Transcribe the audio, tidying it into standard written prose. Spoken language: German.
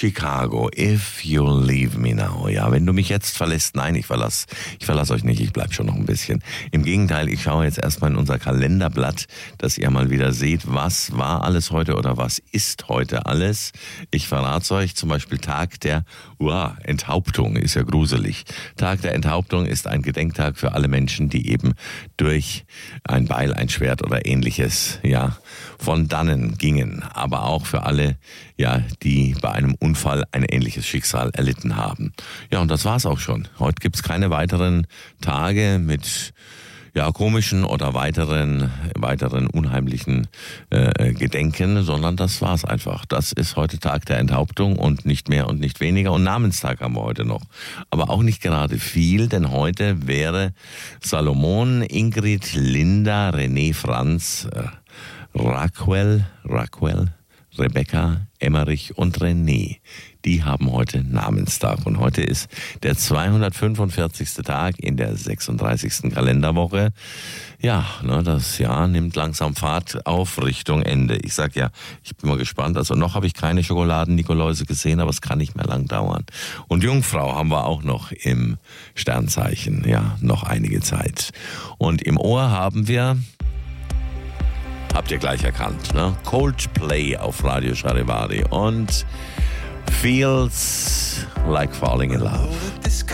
Chicago, If You Leave Me Now. Ja, wenn du mich jetzt verlässt, nein, ich verlasse euch nicht, ich bleib schon noch ein bisschen. Im Gegenteil, ich schaue jetzt erstmal in unser Kalenderblatt, dass ihr mal wieder seht, was war alles heute oder was ist heute alles. Ich verrate euch, zum Beispiel Tag der Enthauptung, ist ja gruselig. Tag der Enthauptung ist ein Gedenktag für alle Menschen, die eben durch ein Beil, ein Schwert oder ähnliches, ja, von dannen gingen. Aber auch für alle, ja, die bei einem Unfall ein ähnliches Schicksal erlitten haben. Ja, und das war's auch schon. Heute gibt's keine weiteren Tage mit komischen oder weiteren unheimlichen Gedenken, sondern das war's einfach. Das ist heute Tag der Enthauptung und nicht mehr und nicht weniger. Und Namenstag haben wir heute noch. Aber auch nicht gerade viel, denn heute wäre Salomon, Ingrid, Linda, René, Franz, Raquel, Rebecca, Emmerich und René. Die haben heute Namenstag. Und heute ist der 245. Tag in der 36. Kalenderwoche. Ja, das Jahr nimmt langsam Fahrt auf Richtung Ende. Ich sag ja, ich bin mal gespannt. Also noch habe ich keine Schokoladen-Nikoläuse gesehen, aber es kann nicht mehr lang dauern. Und Jungfrau haben wir auch noch im Sternzeichen. Ja, noch einige Zeit. Und im Ohr haben wir... Habt ihr gleich erkannt, ne? Coldplay auf Radio Charivari und Feels Like Falling in Love.